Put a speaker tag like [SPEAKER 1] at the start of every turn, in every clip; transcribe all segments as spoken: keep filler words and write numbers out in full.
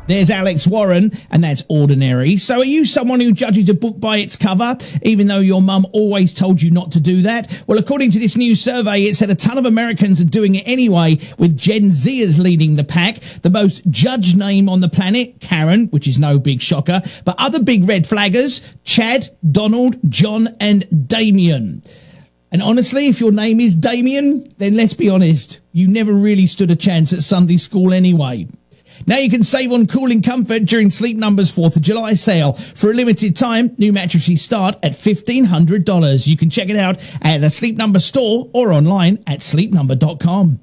[SPEAKER 1] There's Alex Warren, and that's Ordinary. So are you someone who judges a book by its cover, even though your mum always told you not to do that? Well, according to this new survey, it said a ton of Americans are doing it anyway, with Gen Zers leading the pack. The most judged name on the planet, Karen, which is no big shocker. But other big red flaggers, Chad, Donald, John, and Damien. And honestly, if your name is Damien, then let's be honest, you never really stood a chance at Sunday school anyway. Now you can save on cooling comfort during Sleep Number's fourth of July sale. For a limited time, new mattresses start at fifteen hundred dollars. You can check it out at a Sleep Number store or online at sleep number dot com.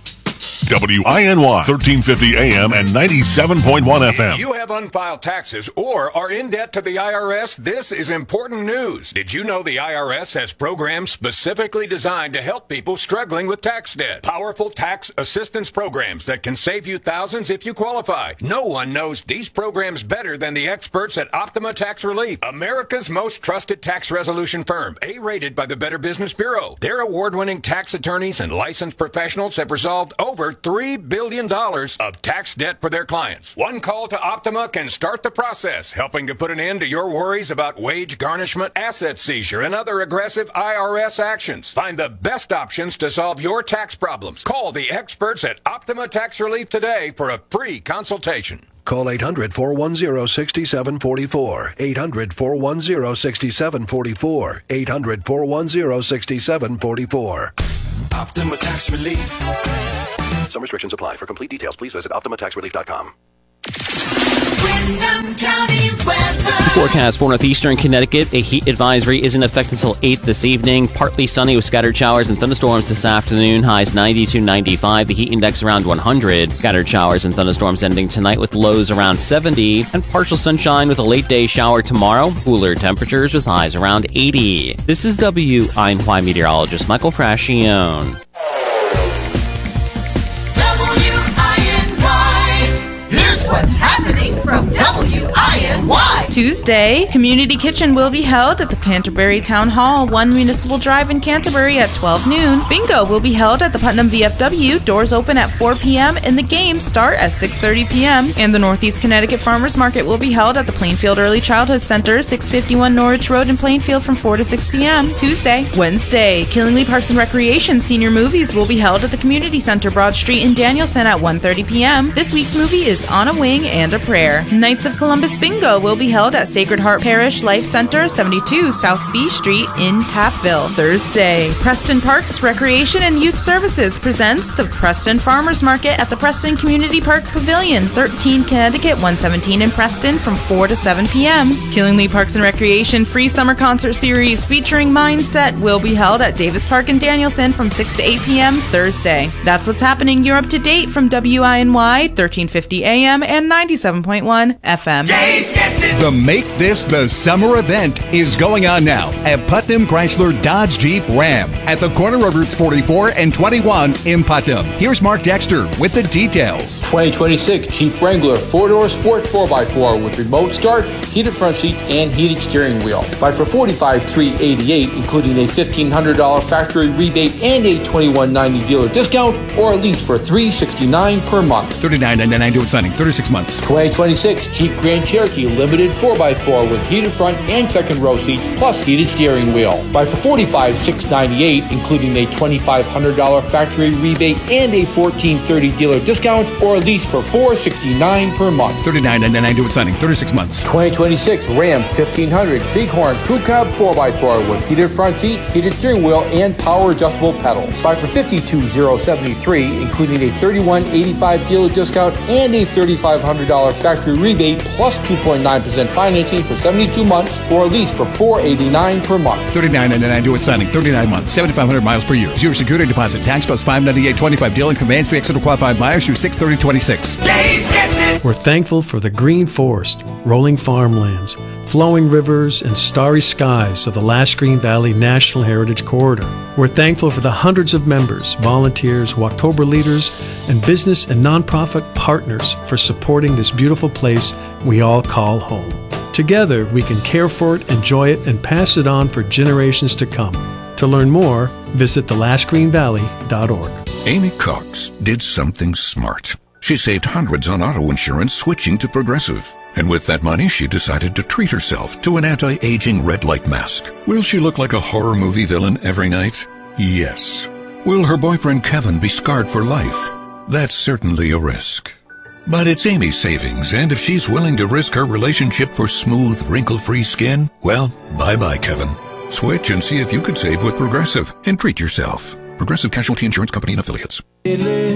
[SPEAKER 2] W I N Y, thirteen fifty A M and ninety-seven point one F M.
[SPEAKER 3] If you have unfiled taxes or are in debt to the I R S, this is important news. Did you know the I R S has programs specifically designed to help people struggling with tax debt? Powerful tax assistance programs that can save you thousands if you qualify. No one knows these programs better than the experts at Optima Tax Relief, America's most trusted tax resolution firm, A-rated by the Better Business Bureau. Their award-winning tax attorneys and licensed professionals have resolved over three billion dollars of tax debt for their clients. One call to Optima can start the process, helping to put an end to your worries about wage garnishment, asset seizure, and other aggressive I R S actions. Find the best options to solve your tax problems. Call the experts at Optima Tax Relief today for a free consultation.
[SPEAKER 4] Call eight hundred, four one zero, six seven four four. eight hundred, four one zero, six seven four four. eight hundred, four one zero, six seven four four.
[SPEAKER 5] Optima Tax Relief.
[SPEAKER 4] Some restrictions apply. For complete details, please visit optima tax relief dot com.
[SPEAKER 6] Windham County weather.
[SPEAKER 7] Forecast for northeastern Connecticut. A heat advisory is in effect until eight this evening. Partly sunny with scattered showers and thunderstorms this afternoon. Highs ninety-two, ninety-five. The heat index around one hundred. Scattered showers and thunderstorms ending tonight with lows around seventy. And partial sunshine with a late day shower tomorrow. Cooler temperatures with highs around eighty. This is W I N Y meteorologist Michael Frascione.
[SPEAKER 6] What's happening from W I N Y?
[SPEAKER 8] Tuesday, Community Kitchen will be held at the Canterbury Town Hall, one Municipal Drive in Canterbury at twelve noon. Bingo will be held at the Putnam V F W. Doors open at four p.m. and the games start at six thirty p.m. And the Northeast Connecticut Farmers Market will be held at the Plainfield Early Childhood Center, six fifty-one Norwich Road in Plainfield from four to six p.m. Tuesday. Wednesday, Killingly Parks and Recreation Senior Movies will be held at the Community Center, Broad Street in Danielson at one thirty p.m. This week's movie is On a Wing and a Prayer. Knights of Columbus Bingo will be held at Sacred Heart Parish Life Center, seventy-two South B Street in Tappville. Thursday, Preston Parks Recreation and Youth Services presents the Preston Farmers Market at the Preston Community Park Pavilion, thirteen Connecticut, one seventeen in Preston from four to seven p.m. Killingly Parks and Recreation Free Summer Concert Series featuring Mindset will be held at Davis Park in Danielson from six to eight p.m. Thursday. That's what's happening. You're up to date from W I N Y, thirteen fifty A M and ninety-seven point one F M.
[SPEAKER 9] The Make This the Summer event is going on now at Putnam Chrysler Dodge Jeep Ram at the corner of Routes forty-four and twenty-one in Putnam. Here's Mark Dexter with the details.
[SPEAKER 10] twenty twenty-six Jeep Wrangler four-door sport four by four with remote start, heated front seats, and heated steering wheel. Buy for forty-five thousand three hundred eighty-eight dollars, including a fifteen hundred dollars factory rebate and a twenty-one ninety dealer discount, or at least for three hundred sixty-nine dollars per month.
[SPEAKER 9] thirty-nine ninety-nine due at signing, thirty-six months.
[SPEAKER 10] twenty twenty-six Jeep Grand Cherokee Limited four by four with heated front and second row seats plus heated steering wheel. Buy for forty-five thousand six hundred ninety-eight dollars, including a twenty-five hundred dollars factory rebate and a fourteen thirty dealer discount, or at least for four hundred sixty-nine dollars per month.
[SPEAKER 9] thirty-nine ninety-nine due at signing, thirty-six months.
[SPEAKER 10] twenty twenty-six Ram fifteen hundred Bighorn Crew Cab four by four with heated front seats, heated steering wheel, and power adjustable pedals. Buy for fifty-two thousand seventy-three dollars, including a thirty-one eighty-five dealer discount and a thirty-five hundred dollars factory rebate plus two point nine percent financing for seventy-two months, or at least for four hundred eighty-nine dollars per month.
[SPEAKER 9] thirty-nine ninety-nine due at signing, thirty-nine months, seventy-five hundred miles per year. Zero security deposit, tax plus five ninety-eight twenty-five deal and conveyance fee extra qualified buyers through six thirty twenty-six.
[SPEAKER 11] We're thankful for the green forest, rolling farmlands, flowing rivers, and starry skies of the Lash Green Valley National Heritage Corridor. We're thankful for the hundreds of members, volunteers, Walktober leaders, and business and nonprofit partners for supporting this beautiful place we all call home. Together, we can care for it, enjoy it, and pass it on for generations to come. To learn more, visit the lash green valley dot org.
[SPEAKER 12] Amy Cox did something smart. She saved hundreds on auto insurance switching to Progressive. And with that money, she decided to treat herself to an anti-aging red light mask. Will she look like a horror movie villain every night? Yes. Will her boyfriend Kevin be scarred for life? That's certainly a risk. But it's Amy's savings, and if she's willing to risk her relationship for smooth, wrinkle-free skin, well, bye-bye, Kevin. Switch and see if you could save with Progressive and treat yourself. Progressive Casualty Insurance Company and Affiliates.